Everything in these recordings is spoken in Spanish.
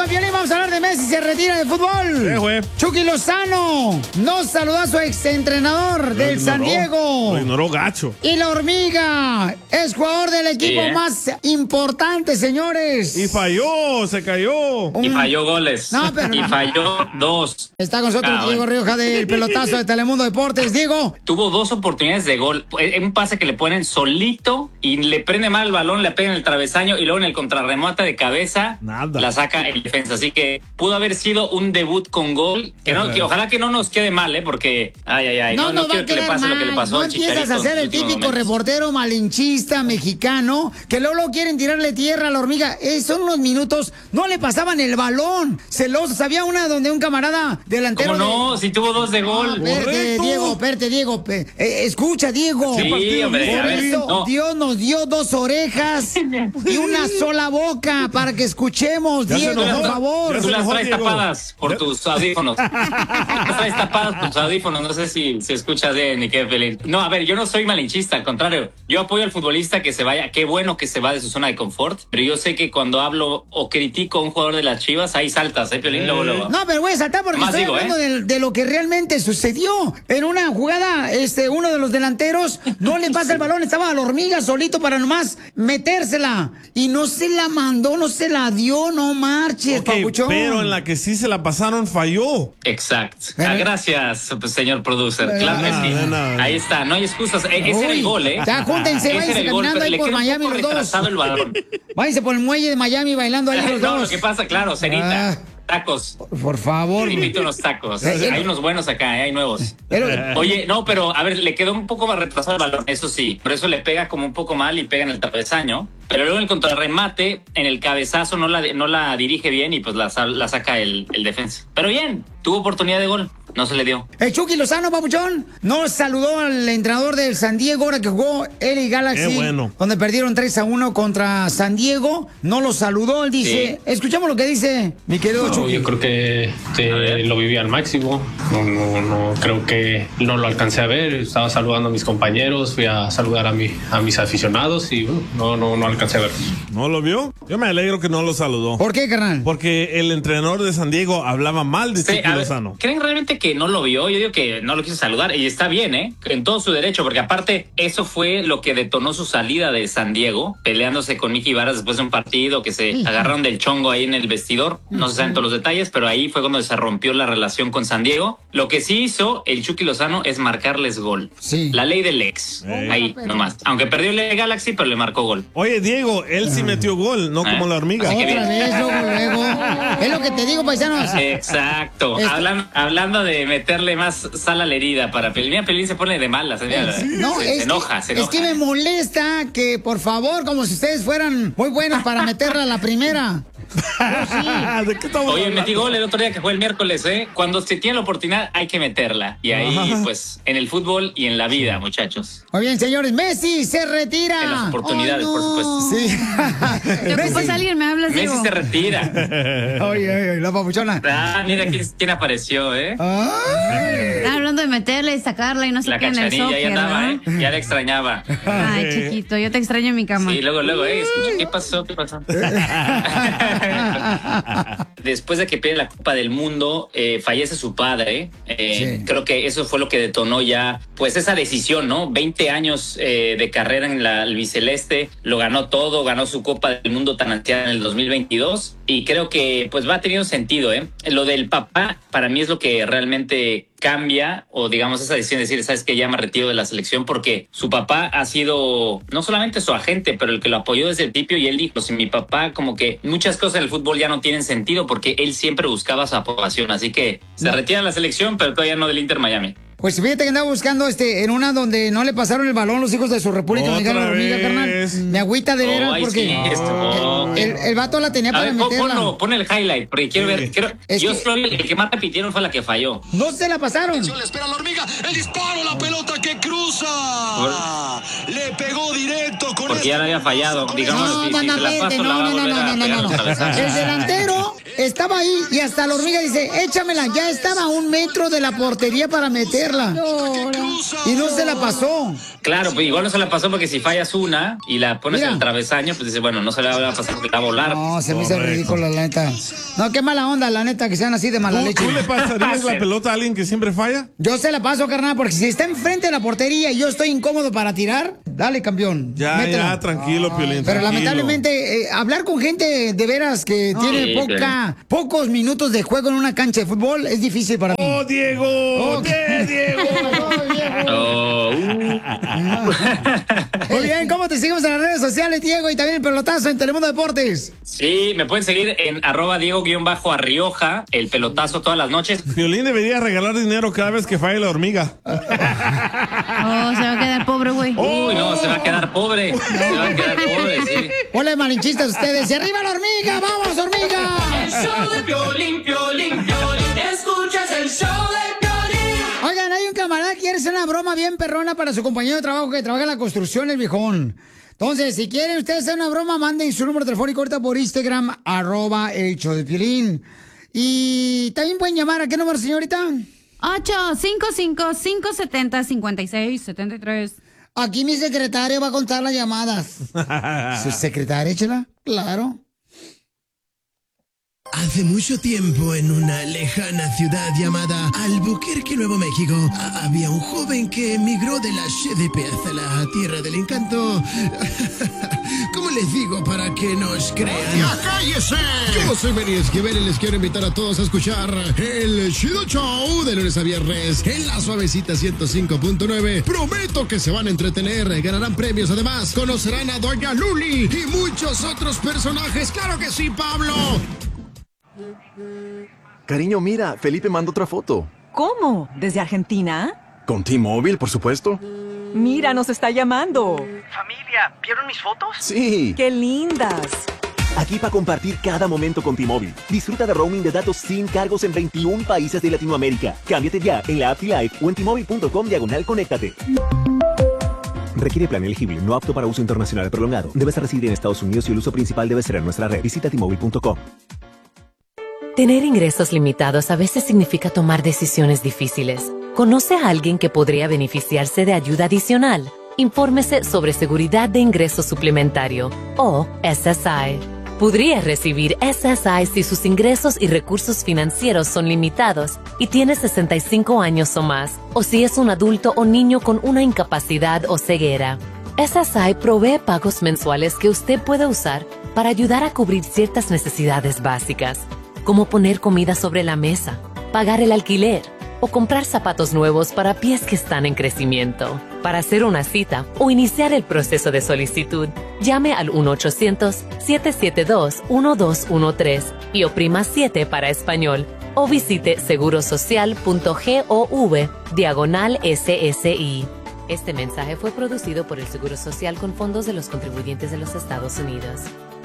Violín, vamos a hablar de Messi, se retira de fútbol. Güey. Chucky Lozano no saludó a su exentrenador del San Diego. Lo ignoró gacho. Y la hormiga es jugador del equipo más importante, señores. Y falló, se cayó. Y falló goles. No, pero... Y falló 2. Está con nosotros Diego Rioja del pelotazo de Telemundo Deportes. Diego. Tuvo 2 oportunidades de gol. Un pase que le ponen solito y le prende mal el balón, le pega en el travesaño y luego en el contrarremate de cabeza la saca el defensa. Así que pudo haber sido un debut con gol. Que ojalá que no nos quede mal, porque no quiero que le pase lo que le pasó al Chicharito. No empiezas a ser el típico reportero malinchista mexicano que luego quieren tirarle tierra a la hormiga. Son unos minutos, no le pasaban el balón. Celosos, había una donde un camarada delantero. ¿Cómo no? Si tuvo 2 de gol. Espérate, Diego. Escucha, Diego. Sí, hombre. Por eso Dios nos dio 2 orejas y una sola boca para que escuchemos, Diego, por favor. Tú las traes tapadas por tus audífonos. Las traes tapadas por tus audífonos. No sé si se escucha bien ni qué feliz. No, a ver, yo no soy malinchista, al contrario. Yo apoyo al futbolista que se vaya. Qué bueno que se va de su zona de confort. Pero yo sé que cuando hablo o critico a un jugador de las Chivas, ahí saltas, Piolín, luego. No, pero voy a saltar porque estoy hablando de lo que realmente sucedió. En una jugada, uno de los delanteros no le pasa el balón, estaba a la hormiga solito para nomás metérsela. Y no se la mandó, no se la dio, no marches, papuchón. Pero en la que sí se la pasaron, falló. Exacto. Gracias, señor producer. Claro que sí. Ahí está, no hay excusas. Ese era el gol, Ya, júntense, váyanse caminando ahí por Miami los dos. El balón. Váyanse por el muelle de Miami bailando ahí los dos. Lo que pasa, claro, cenita. Tacos. Por favor. Invito unos tacos. Hay unos buenos acá, hay nuevos. Oye, no, pero a ver, le quedó un poco más retrasado el balón, eso sí. Por eso le pega como un poco mal y pega en el travesaño. Pero luego en el contrarremate, en el cabezazo no la dirige bien y pues la saca el defensa. Pero bien, tuvo oportunidad de gol. No se le dio. El Chucky Lozano, papuchón, no saludó al entrenador del San Diego ahora que jugó LA Galaxy. Donde perdieron 3-1 contra San Diego. No lo saludó, él dice. Escuchamos lo que dice mi querido Chucky. Yo creo que lo viví al máximo. No creo que no lo alcancé a ver. Estaba saludando a mis compañeros, fui a saludar a mis aficionados y no alcancé a ver. ¿No lo vio? Yo me alegro que no lo saludó. ¿Por qué, carnal? Porque el entrenador de San Diego hablaba mal de Chucky Lozano. ¿Creen realmente que no lo vio? Yo digo que no lo quiso saludar y está bien, en todo su derecho, porque aparte eso fue lo que detonó su salida de San Diego, peleándose con Mickey Varas después de un partido que se agarraron del chongo ahí en el vestidor. No se saben todos los detalles, pero ahí fue cuando se rompió la relación con San Diego. Lo que sí hizo el Chucky Lozano es marcarles gol. La ley del ex. Ahí nomás. Aunque perdió el Galaxy, pero le marcó gol. Oye, Diego, él sí metió gol, no como la hormiga. Otra vez, luego. Es lo que te digo, paisanos. Exacto. Hablando de meterle más sal a la herida para Pelín. Mira, Pelín se pone de malas. Se enoja. Es que me molesta que, por favor, como si ustedes fueran muy buenos para meterla a la primera. ¿De qué estamos Oye, metí gol el otro día que fue el miércoles, Cuando se tiene la oportunidad hay que meterla. Y ahí, pues, en el fútbol y en la vida, muchachos. Muy bien, señores. Messi se retira. En las oportunidades, por supuesto. Sí. ¿Te ocupas alguien? ¿Me hablas, Messi Diego? se retira. Oye, la papuchona. Mira quién apareció, Estaba hablando de meterla y sacarla y no sé qué en el Cachanilla soccer, ya andaba, ¿verdad? Ya la extrañaba. Ay, chiquito, yo te extraño en mi cama. Sí, luego, ¿qué pasó? Después de que pierde la Copa del Mundo, fallece su padre. Creo que eso fue lo que detonó ya, pues, esa decisión, ¿no? 20 años de carrera en la albiceleste, lo ganó todo, ganó su Copa del Mundo tan ansiada en el 2022 y creo que, pues, va teniendo sentido, Lo del papá, para mí es lo que realmente cambia, o digamos esa decisión de decir, sabes que ya me retiro de la selección, porque su papá ha sido no solamente su agente, pero el que lo apoyó desde el principio, y él dijo, si mi papá, como que muchas cosas en el fútbol ya no tienen sentido porque él siempre buscaba su aprobación, así que se retira de la selección, pero todavía no del Inter Miami. Pues fíjate que andaba buscando en una donde no le pasaron el balón los hijos de su República Dominicana, la hormiga, carnal. Me agüita de veras porque el vato la tenía para meterla. Pon el highlight, porque quiero ver. El que más repitieron fue la que falló. No se la pasaron. Le espera la hormiga, el disparo, la pelota que cruza. Le pegó directo con porque ya la había fallado. Digamos, no. El delantero estaba ahí y hasta la hormiga dice, échamela. Ya estaba a 1 metro de la portería para meterla. y no se la pasó. Claro, pues igual no se la pasó porque si fallas una y la pones en el travesaño, pues dice, bueno, no se la va a pasar porque va a volar. No, se me hizo ridículo, la neta. No, qué mala onda, la neta, que sean así de mala leche. ¿Tú le pasarías la pelota a alguien que siempre falla? Yo se la paso, carnal, porque si está enfrente de la portería y yo estoy incómodo para tirar, dale, campeón. Métela. Ya, tranquilo, Piolín. Pero lamentablemente, hablar con gente de veras que tiene pocos minutos de juego en una cancha de fútbol es difícil para mí. ¡Oh, Diego! ¡Diego! Muy bien, ¿cómo te seguimos en las redes sociales, Diego? Y también el pelotazo en Telemundo Deportes. Sí, me pueden seguir en @Diego_Arrioja, el pelotazo todas las noches. Piolín debería regalar dinero cada vez que falle la hormiga. Se va a quedar pobre, güey. Uy, no, se va a quedar pobre. Se va a quedar pobre, sí. Hola, malinchistas ustedes. ¡Y arriba la hormiga! ¡Vamos, hormiga! El show de Piolín, Piolín, Piolín. Escuchas el show de Piolín. Oigan, hay un camarada que quiere hacer una broma bien perrona para su compañero de trabajo que trabaja en la construcción, el viejón. Entonces, si quieren ustedes hacer una broma, manden su número telefónico ahorita por Instagram, @el show de Piolín. Y también pueden llamar, ¿a qué número, señorita? 855-570-5673. Aquí mi secretario va a contar las llamadas. ¿Su secretaria, échala? Claro. Hace mucho tiempo, en una lejana ciudad llamada Albuquerque, Nuevo México, había un joven que emigró de la SDP hacia la Tierra del Encanto. ¿Cómo les digo para que nos crean? ¡Ya cállese! Yo soy Benny Esquivel y les quiero invitar a todos a escuchar el Chido Show de lunes a viernes en la suavecita 105.9. Prometo que se van a entretener, ganarán premios, además conocerán a Doña Luli y muchos otros personajes. ¡Claro que sí, Pablo! Cariño, mira, Felipe mandó otra foto. ¿Cómo? ¿Desde Argentina? Con T-Mobile, por supuesto. Mira, nos está llamando. Familia, ¿vieron mis fotos? Sí. ¡Qué lindas! Aquí para compartir cada momento con T-Mobile. Disfruta de roaming de datos sin cargos en 21 países de Latinoamérica. Cámbiate ya en la app T-Life o en T-Mobile.com/conéctate. Requiere plan elegible, no apto para uso internacional prolongado. Debes residir en Estados Unidos y el uso principal debe ser en nuestra red. Visita T-Mobile.com. Tener ingresos limitados a veces significa tomar decisiones difíciles. ¿Conoce a alguien que podría beneficiarse de ayuda adicional? Infórmese sobre seguridad de ingreso suplementario, o SSI. Podría recibir SSI si sus ingresos y recursos financieros son limitados y tiene 65 años o más, o si es un adulto o niño con una incapacidad o ceguera. SSI provee pagos mensuales que usted puede usar para ayudar a cubrir ciertas necesidades básicas, como poner comida sobre la mesa, pagar el alquiler o comprar zapatos nuevos para pies que están en crecimiento. Para hacer una cita o iniciar el proceso de solicitud, llame al 1-800-772-1213 y oprima 7 para español o visite segurosocial.gov/SSI. Este mensaje fue producido por el Seguro Social con fondos de los contribuyentes de los Estados Unidos.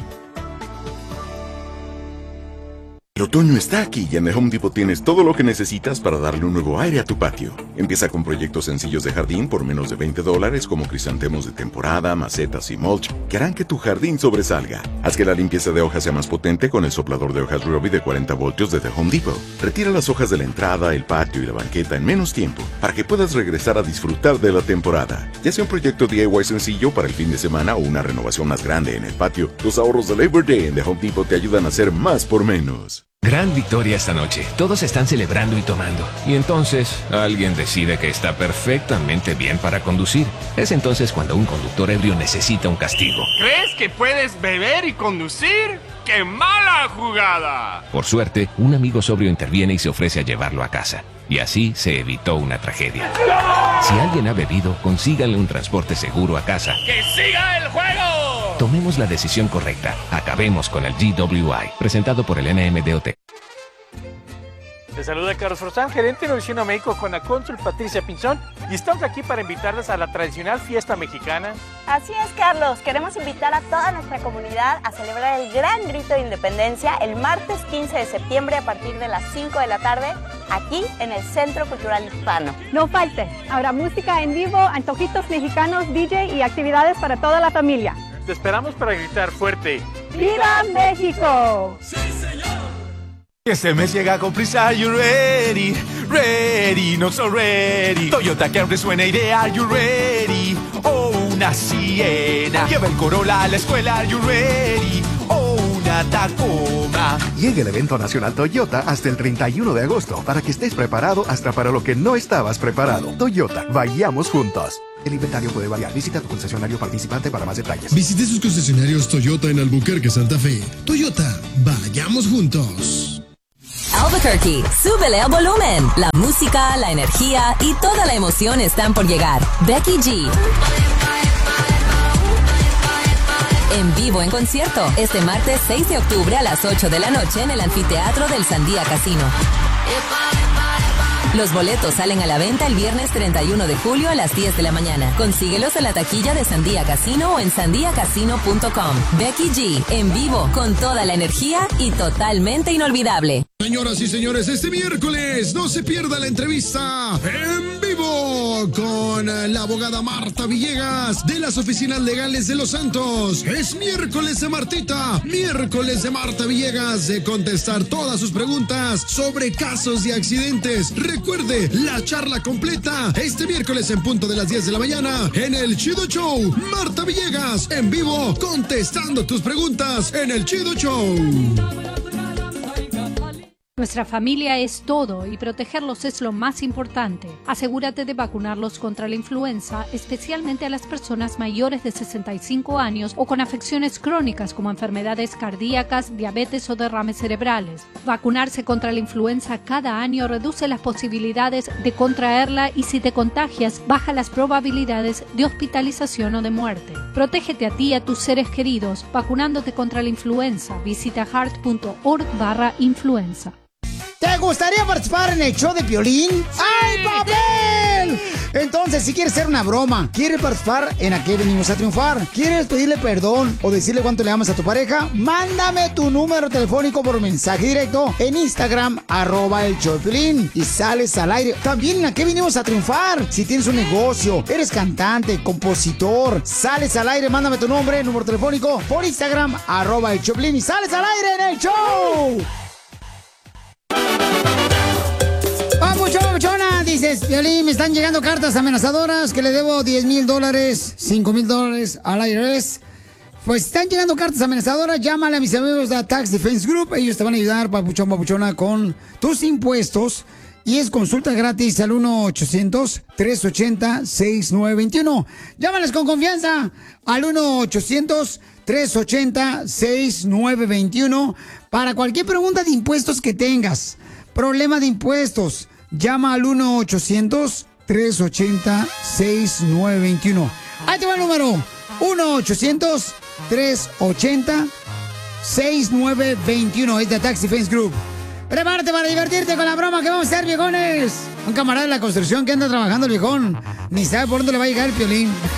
El otoño está aquí y en The Home Depot tienes todo lo que necesitas para darle un nuevo aire a tu patio. Empieza con proyectos sencillos de jardín por menos de $20 como crisantemos de temporada, macetas y mulch que harán que tu jardín sobresalga. Haz que la limpieza de hojas sea más potente con el soplador de hojas Ryobi de 40 voltios de The Home Depot. Retira las hojas de la entrada, el patio y la banqueta en menos tiempo para que puedas regresar a disfrutar de la temporada. Ya sea un proyecto DIY sencillo para el fin de semana o una renovación más grande en el patio, los ahorros de Labor Day en The Home Depot te ayudan a hacer más por menos. Gran victoria esta noche. Todos están celebrando y tomando. Y entonces, alguien decide que está perfectamente bien para conducir. Es entonces cuando un conductor ebrio necesita un castigo. ¿Crees que puedes beber y conducir? ¡Qué mala jugada! Por suerte, un amigo sobrio interviene y se ofrece a llevarlo a casa. Y así se evitó una tragedia. Si alguien ha bebido, consíganle un transporte seguro a casa. ¡Que siga el juego! Tomemos la decisión correcta. Acabemos con el DWI. Presentado por el NMDOT. Te saluda Carlos Forzán, gerente de Nutrición a México con la cónsul Patricia Pinzón, y estamos aquí para invitarles a la tradicional fiesta mexicana. Así es, Carlos. Queremos invitar a toda nuestra comunidad a celebrar el gran grito de independencia el martes 15 de septiembre a partir de las 5 de la tarde, aquí en el Centro Cultural Hispano. No falte, habrá música en vivo, antojitos mexicanos, DJ y actividades para toda la familia. Te esperamos para gritar fuerte. ¡Viva México! ¡Sí, señor! Este mes llega con prisa, are you ready? Ready, not so ready. Toyota Camry suena idea, are you ready? Oh, una Siena. Lleva el Corolla a la escuela, are you ready? Oh, una Tacoma. Llega el evento nacional Toyota hasta el 31 de agosto para que estés preparado hasta para lo que no estabas preparado. Toyota, vayamos juntos. El inventario puede variar. Visita tu concesionario participante para más detalles. Visite sus concesionarios Toyota en Albuquerque, Santa Fe. Toyota, vayamos juntos. Albuquerque, súbele al volumen. La música, la energía y toda la emoción están por llegar. Becky G. En vivo en concierto, este martes 6 de octubre a las 8 de la noche en el anfiteatro del Sandía Casino. Los boletos salen a la venta el viernes 31 de julio a las 10 de la mañana. Consíguelos en la taquilla de Sandía Casino o en sandiacasino.com. Becky G, en vivo, con toda la energía y totalmente inolvidable. Señoras y señores, este miércoles no se pierda la entrevista en vivo con la abogada Marta Villegas de las Oficinas Legales de Los Santos. Es miércoles de Martita, miércoles de Marta Villegas de contestar todas sus preguntas sobre casos de accidentes. Recuerde, la charla completa este miércoles en punto de las 10 de la mañana en el Chido Show. Marta Villegas en vivo contestando tus preguntas en el Chido Show. Nuestra familia es todo y protegerlos es lo más importante. Asegúrate de vacunarlos contra la influenza, especialmente a las personas mayores de 65 años o con afecciones crónicas como enfermedades cardíacas, diabetes o derrames cerebrales. Vacunarse contra la influenza cada año reduce las posibilidades de contraerla y si te contagias, baja las probabilidades de hospitalización o de muerte. Protégete a ti y a tus seres queridos vacunándote contra la influenza. Visita heart.org/influenza. ¿Te gustaría participar en el show de Piolín? ¡Ay, papel! Entonces, si quieres hacer una broma, quieres participar en ¿A qué venimos a triunfar? ¿Quieres pedirle perdón o decirle cuánto le amas a tu pareja? Mándame tu número telefónico por mensaje directo en Instagram, @el show de Piolín, y sales al aire. También en ¿A qué venimos a triunfar? Si tienes un negocio, eres cantante, compositor, sales al aire, mándame tu nombre, número telefónico por Instagram, @el show de Piolín, y sales al aire en el show. Papuchona, dices, Piolín, me están llegando cartas amenazadoras que le debo $10,000, $5,000 al IRS. Pues están llegando cartas amenazadoras, llámale a mis amigos de Tax Defense Group. Ellos te van a ayudar, papuchona, con tus impuestos. Y es consulta gratis al 1-800-380-6921. Llámales con confianza al 1-800-380-6921 para cualquier pregunta de impuestos que tengas. Problema de impuestos. Llama al 1-800-380-6921. Ahí te va el número. 1-800-380-6921. Es de Tax Defense Group. Prepárate para divertirte con la broma que vamos a hacer, viejones. Un camarada de la construcción que anda trabajando el viejón. Ni sabe por dónde le va a llegar el Piolín.